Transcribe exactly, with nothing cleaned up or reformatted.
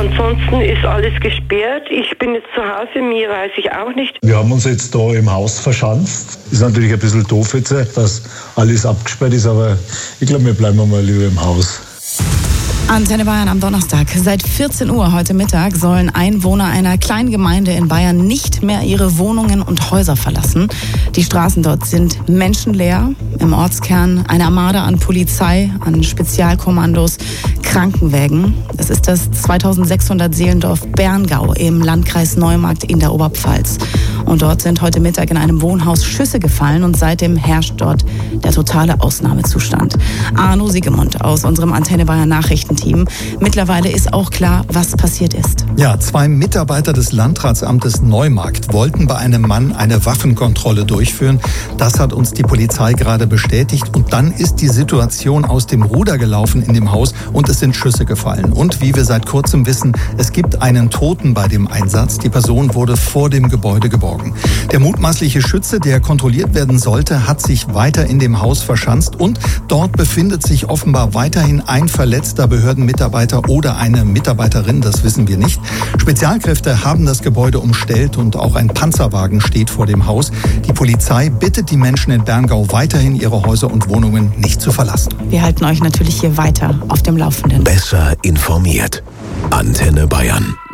Ansonsten ist alles gesperrt. Ich bin jetzt zu Hause, mir weiß ich auch nicht. Wir haben uns jetzt da im Haus verschanzt. Ist natürlich ein bisschen doof jetzt, dass alles abgesperrt ist, aber ich glaube, wir bleiben mal lieber im Haus. Antenne Bayern am Donnerstag. Seit vierzehn Uhr heute Mittag sollen Einwohner einer kleinen Gemeinde in Bayern nicht mehr ihre Wohnungen und Häuser verlassen. Die Straßen dort sind menschenleer. Im Ortskern eine Armada an Polizei, an Spezialkommandos, Krankenwägen. Es ist das zweitausendsechshundert Seelendorf Berngau im Landkreis Neumarkt in der Oberpfalz. Und dort sind heute Mittag in einem Wohnhaus Schüsse gefallen und seitdem herrscht dort der totale Ausnahmezustand. Arno Siegemund aus unserem Antenne Bayern Nachrichtenteam. Mittlerweile ist auch klar, was passiert ist. Ja, zwei Mitarbeiter des Landratsamtes Neumarkt wollten bei einem Mann eine Waffenkontrolle durchführen. Das hat uns die Polizei gerade bestätigt. Und dann ist die Situation aus dem Ruder gelaufen in dem Haus und es sind Schüsse gefallen. Und wie wir seit kurzem wissen, es gibt einen Toten bei dem Einsatz. Die Person wurde vor dem Gebäude geborgen. Der mutmaßliche Schütze, der kontrolliert werden sollte, hat sich weiter in dem Haus verschanzt und dort befindet sich offenbar weiterhin ein verletzter Behördenmitarbeiter oder eine Mitarbeiterin, das wissen wir nicht. Spezialkräfte haben das Gebäude umstellt und auch ein Panzerwagen steht vor dem Haus. Die Polizei bittet die Menschen in Berngau weiterhin ihre Häuser und Wohnungen nicht zu verlassen. Wir halten euch natürlich hier weiter auf dem Laufenden. Besser informiert. Antenne Bayern.